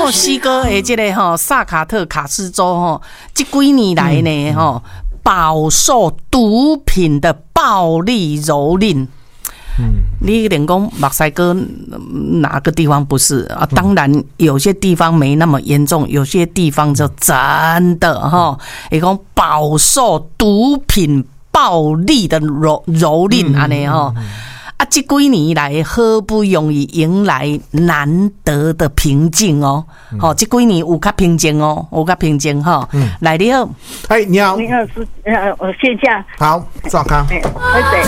墨西哥的这个萨卡特卡斯州这几年来呢饱受毒品的暴力蹂躏。你连讲墨西哥哪个地方不是啊？当然有些地方没那么严重，有些地方就真的也讲饱受毒品暴力的蹂躏安尼啊，这几年来好不容易迎来难得的平静这几年有较平静有较平静来你好， 你好， 你好，我线下好，赵康， 对。